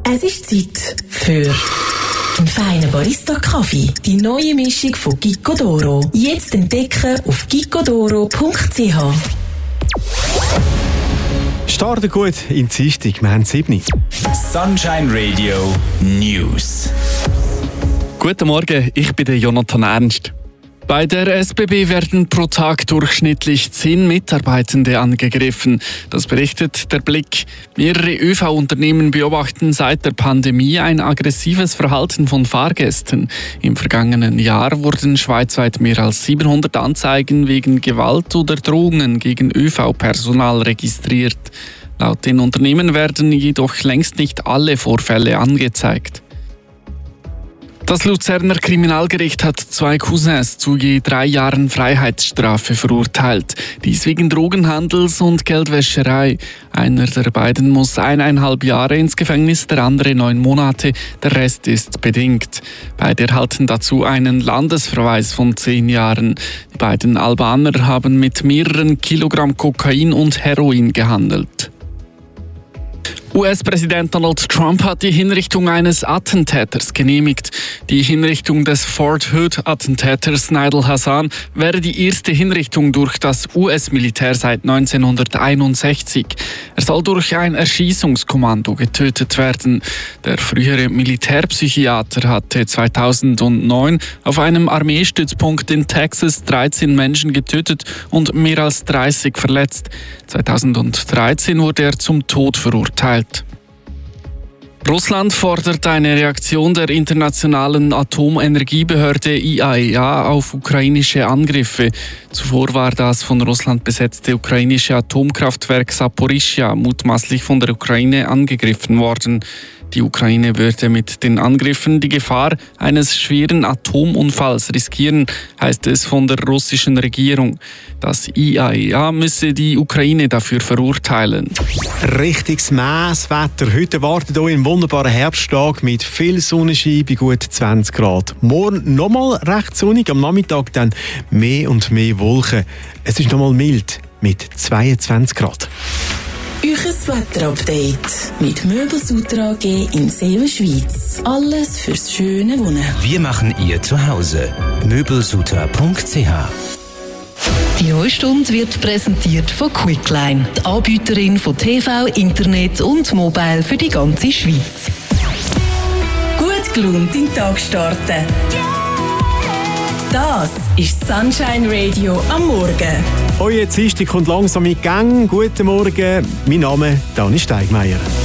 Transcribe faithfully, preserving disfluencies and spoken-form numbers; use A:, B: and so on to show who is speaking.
A: Es ist Zeit für einen feinen Barista-Kaffee. Die neue Mischung von Gicco d'Oro. Jetzt entdecken auf gicco d'oro punkt c h.
B: Starten gut in die Dienstag, wir haben sieben.
C: Sunshine Radio News.
D: Guten Morgen, ich bin der Jonathan Ernst. Bei der S B B werden pro Tag durchschnittlich zehn Mitarbeitende angegriffen. Das berichtet der Blick. Mehrere Ö V-Unternehmen beobachten seit der Pandemie ein aggressives Verhalten von Fahrgästen. Im vergangenen Jahr wurden schweizweit mehr als siebenhundert Anzeigen wegen Gewalt oder Drohungen gegen Ö V-Personal registriert. Laut den Unternehmen werden jedoch längst nicht alle Vorfälle angezeigt. Das Luzerner Kriminalgericht hat zwei Cousins zu je drei Jahren Freiheitsstrafe verurteilt. Dies wegen Drogenhandels und Geldwäscherei. Einer der beiden muss eineinhalb Jahre ins Gefängnis, der andere neun Monate. Der Rest ist bedingt. Beide erhalten dazu einen Landesverweis von zehn Jahren. Die beiden Albaner haben mit mehreren Kilogramm Kokain und Heroin gehandelt. U S-Präsident Donald Trump hat die Hinrichtung eines Attentäters genehmigt. Die Hinrichtung des Fort Hood-Attentäters Nidal Hasan wäre die erste Hinrichtung durch das U S-Militär seit neunzehnhunderteinundsechzig. Er soll durch ein Erschießungskommando getötet werden. Der frühere Militärpsychiater hatte zweitausendneun auf einem Armeestützpunkt in Texas dreizehn Menschen getötet und mehr als dreißig verletzt. zweitausenddreizehn wurde er zum Tod verurteilt. Russland fordert eine Reaktion der Internationalen Atomenergiebehörde I A E A auf ukrainische Angriffe. Zuvor war das von Russland besetzte ukrainische Atomkraftwerk Saporischschja mutmaßlich von der Ukraine angegriffen worden. Die Ukraine würde mit den Angriffen die Gefahr eines schweren Atomunfalls riskieren, heißt es von der russischen Regierung. Das I A E A müsse die Ukraine dafür verurteilen.
B: Richtiges Mässwetter. Heute erwartet euch ein wunderbarer Herbsttag mit viel Sonnenschein bei gut zwanzig Grad. Morgen nochmal recht sonnig, am Nachmittag dann mehr und mehr Wolken. Es ist nochmal mild mit zweiundzwanzig Grad.
A: Euches Wetterupdate mit Möbelsutra A G in Seewen-Schweiz. Alles fürs schöne Wohnen.
C: Wir machen ihr Zuhause. möbelsutra punkt c h.
E: Die neue Stunde wird präsentiert von Quickline, die Anbieterin von T V, Internet und Mobile für die ganze Schweiz.
A: Gut gelaunt in den Tag starten. Das ist Sunshine Radio am Morgen.
B: Euer Dienstag kommt langsam in Gang. Guten Morgen, mein Name ist Dani Steigmeier.